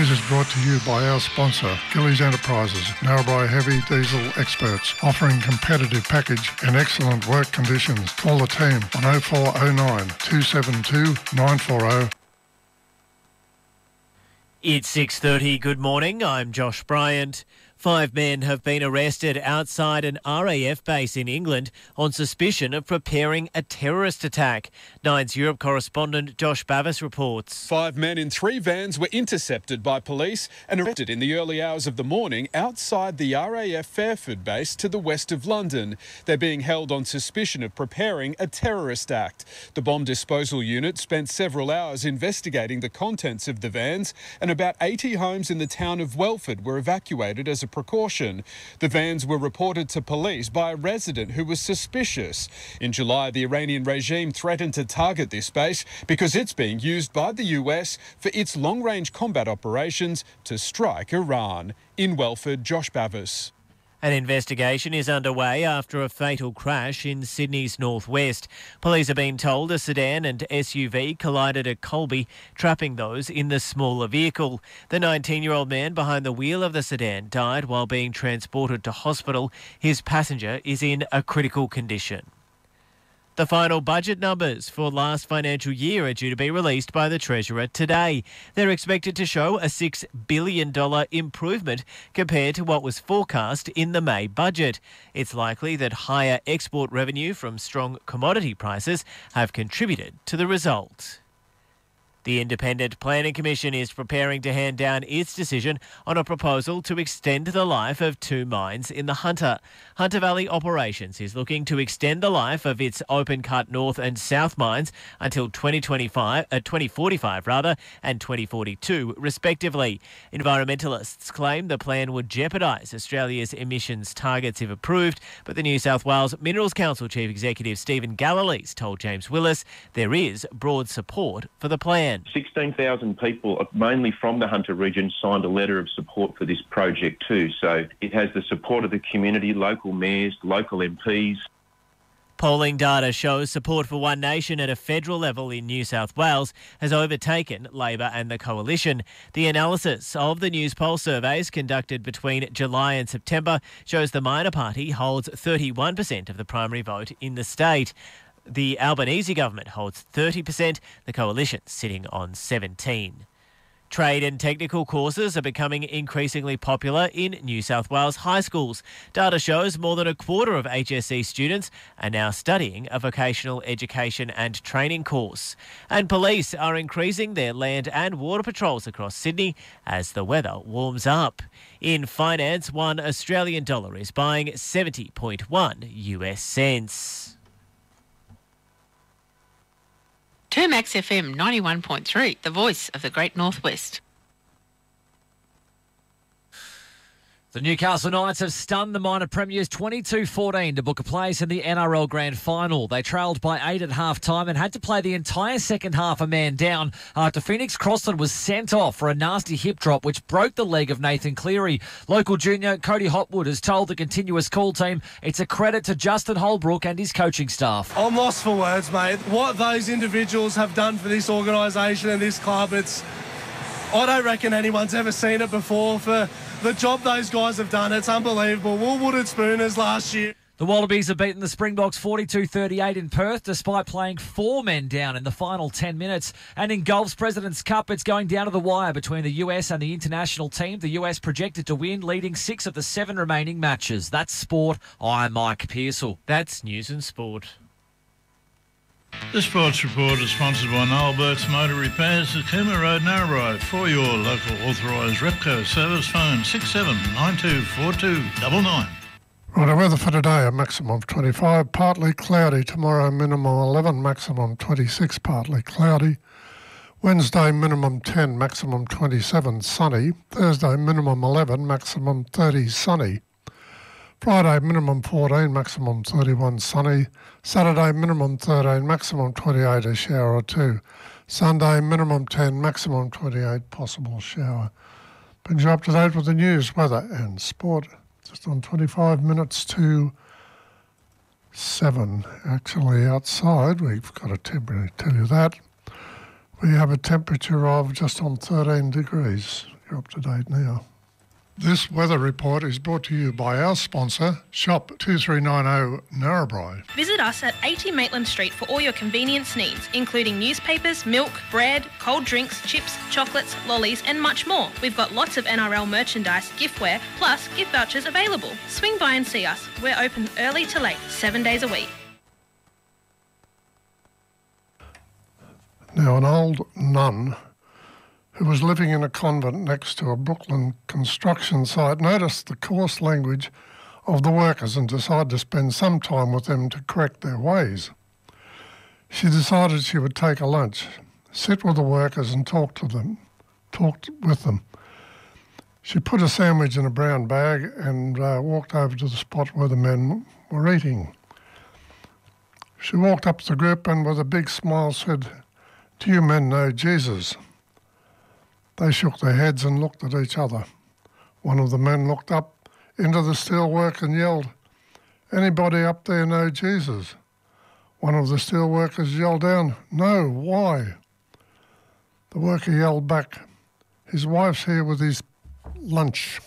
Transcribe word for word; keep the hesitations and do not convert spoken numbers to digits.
news is brought to you by our sponsor, Gillies Enterprises, Narrabri Heavy Diesel experts, offering competitive package and excellent work conditions. Call the team on oh four oh nine, two seven two, nine four oh. It's six thirty. Good morning. I'm Josh Bryant. Five men have been arrested outside an R A F base in England on suspicion of preparing a terrorist attack. Nine's Europe correspondent Josh Bavis reports. Five men in three vans were intercepted by police and arrested in the early hours of the morning outside the R A F Fairford base to the west of London. They're being held on suspicion of preparing a terrorist act. The bomb disposal unit spent several hours investigating the contents of the vans, and about eighty homes in the town of Welford were evacuated as a precaution. The vans were reported to police by a resident who was suspicious. In July, the Iranian regime threatened to target this base because it's being used by the U S for its long-range combat operations to strike Iran. In Welford, Josh Bavis. An investigation is underway after a fatal crash in Sydney's northwest. Police have been told a sedan and S U V collided at Colby, trapping those in the smaller vehicle. The nineteen-year-old man behind the wheel of the sedan died while being transported to hospital. His passenger is in a critical condition. The final budget numbers for last financial year are due to be released by the Treasurer today. They're expected to show a six billion dollars improvement compared to what was forecast in the May budget. It's likely that higher export revenue from strong commodity prices have contributed to the result. The Independent Planning Commission is preparing to hand down its decision on a proposal to extend the life of two mines in the Hunter. Hunter Valley Operations is looking to extend the life of its open cut north and south mines until twenty twenty-five, uh, twenty forty-five rather, and twenty forty-two respectively. Environmentalists claim the plan would jeopardise Australia's emissions targets if approved, but the New South Wales Minerals Council Chief Executive Stephen Galloway's told James Willis there is broad support for the plan. sixteen thousand people, mainly from the Hunter region, signed a letter of support for this project too. So it has the support of the community, local mayors, local M Ps. Polling data shows support for One Nation at a federal level in New South Wales has overtaken Labor and the Coalition. The analysis of the Newspoll surveys conducted between July and September shows the minor party holds thirty-one percent of the primary vote in the state. The Albanese government holds thirty percent, the coalition sitting on seventeen. Trade and technical courses are becoming increasingly popular in New South Wales high schools. Data shows more than a quarter of H S C students are now studying a vocational education and training course. And police are increasing their land and water patrols across Sydney as the weather warms up. In finance, one Australian dollar is buying seventy point one U S cents. two Max F M ninety-one point three, the voice of the Great Northwest. The Newcastle Knights have stunned the minor premiers twenty-two fourteen to book a place in the N R L Grand Final. They trailed by eight at half-time and had to play the entire second half a man down after Phoenix Crossland was sent off for a nasty hip drop which broke the leg of Nathan Cleary. Local junior Cody Hopwood has told the continuous call team it's a credit to Justin Holbrook and his coaching staff. I'm lost for words, mate. What those individuals have done for this organisation and this club, it's... I don't reckon anyone's ever seen it before. For the job those guys have done, it's unbelievable. We're Wooded Spooners last year. The Wallabies have beaten the Springboks forty-two thirty-eight in Perth despite playing four men down in the final ten minutes. And in golf's President's Cup, it's going down to the wire between the U S and the international team. The U S projected to win, leading six of the seven remaining matches. That's sport. I'm Mike Pearsall. That's news and sport. The Sports Report is sponsored by Noel Burke's Motor Repairs at Cooma Road, Narrabri. For your local authorised Repco service, phone six seven nine two four two nine nine. Right, our weather for today, a maximum of twenty-five, partly cloudy. Tomorrow, minimum eleven, maximum twenty-six, partly cloudy. Wednesday, minimum ten, maximum twenty-seven, sunny. Thursday, minimum eleven, maximum thirty, sunny. Friday, minimum fourteen, maximum thirty-one, sunny. Saturday, minimum thirteen, maximum twenty-eight, a shower or two. Sunday, minimum ten, maximum twenty-eight, possible shower. Brings you up to date with the news, weather and sport. Just on twenty-five minutes to seven. Actually, outside, we've got a temperature to tell you that. We have a temperature of just on thirteen degrees You're up to date now. This weather report is brought to you by our sponsor, Shop two three nine zero Narrabri. Visit us at eighty Maitland Street for all your convenience needs, including newspapers, milk, bread, cold drinks, chips, chocolates, lollies and much more. We've got lots of N R L merchandise, giftware, plus gift vouchers available. Swing by and see us. We're open early to late, seven days a week. Now, an old nun who was living in a convent next to a Brooklyn construction site noticed the coarse language of the workers and decided to spend some time with them to correct their ways. She decided she would take a lunch, sit with the workers and talk to them, talked with them. She put a sandwich in a brown bag and uh, walked over to the spot where the men were eating. She walked up to the group and with a big smile said, "Do you men know Jesus?" They shook their heads and looked at each other. One of the men looked up into the steelwork and yelled, "Anybody up there know Jesus?" One of the steelworkers yelled down, "No, why?" The worker yelled back, "His wife's here with his lunch."